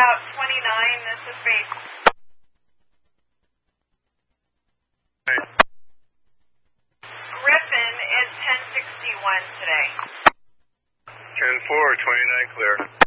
about 29. This is base. Griffin is 1061 today. 10-4, 29 clear.